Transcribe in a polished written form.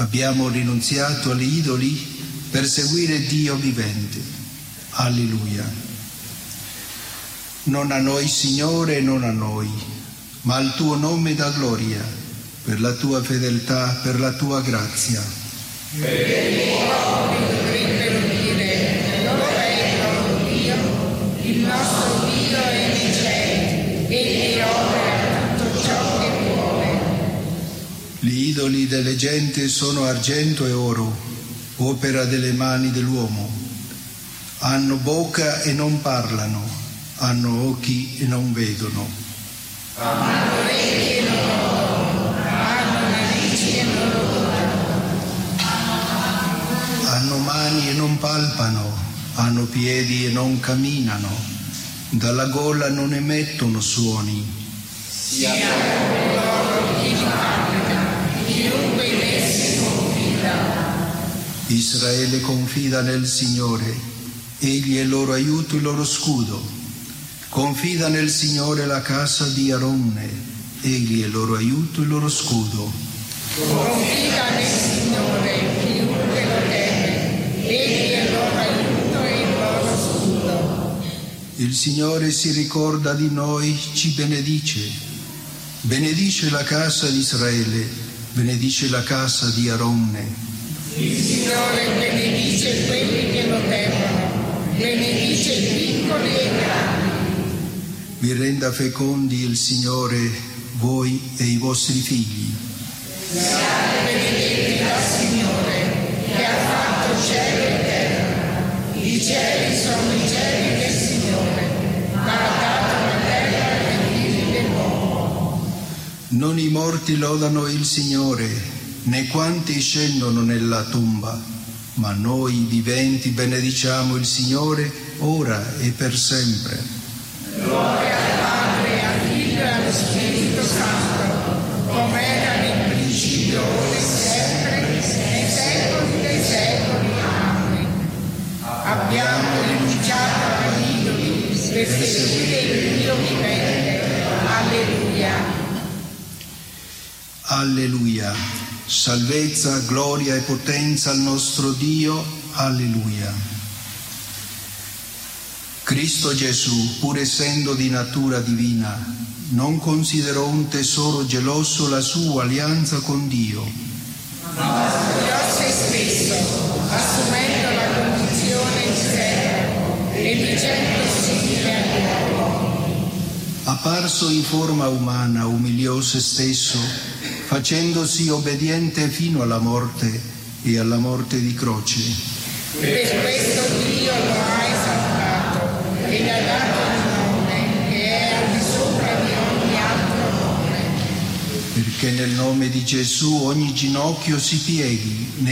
Abbiamo rinunziato agli idoli per seguire Dio vivente. Alleluia. Non a noi, Signore, non a noi, ma al tuo nome da gloria, per la tua fedeltà, per la tua grazia. Perché gli uomini dovrebbero dire: loro è il loro Dio, il nostro Dio è nei cieli, egli opera tutto ciò che vuole. Gli idoli delle genti sono argento e oro, opera delle mani dell'uomo. Hanno bocca e non parlano, hanno occhi e non vedono. Hanno orecchie e non odono, hanno narici e non odorano. Hanno mani e non palpano, hanno piedi e non camminano, dalla gola non emettono suoni. Sia con loro chi parla, chiunque in essi confida. Israele confida nel Signore, egli è il loro aiuto e il loro scudo. Confida nel Signore la casa di Aronne, egli è il loro aiuto e il loro scudo. Confida nel Signore chiunque lo teme, egli è il loro aiuto e il loro scudo. Il Signore si ricorda di noi, ci benedice. Benedice la casa di Israele, benedice la casa di Aronne. Il Signore benedice quelli che lo temono, benedice i piccoli e i grandi. Vi renda fecondi il Signore, voi e i vostri figli. Siate benedetti dal Signore, che ha fatto cielo e terra. I cieli sono i cieli del Signore, ma ha dato la terra ai figli dell'uomo. Non i morti lodano il Signore, né quanti scendono nella tomba, ma noi viventi benediciamo il Signore ora e per sempre. Gloria al Padre, al Figlio e allo Spirito Santo, come era nel principio, ora e sempre, nei secoli dei secoli. Amen. Abbiamo rinunciato agli idoli per seguire il Dio vivente. Alleluia. Alleluia. Salvezza, gloria e potenza al nostro Dio. Alleluia. Cristo Gesù, pur essendo di natura divina, non considerò un tesoro geloso la sua alleanza con Dio. Ma spogliò se stesso, assumendo la condizione di servo e dicendosi simile all'uomo. Apparso in forma umana, umiliò se stesso, facendosi obbediente fino alla morte e alla morte di croce. Per questo Dio lo ha esaltato e gli ha dato un nome che è al di sopra di ogni altro nome. Perché nel nome di Gesù ogni ginocchio si pieghi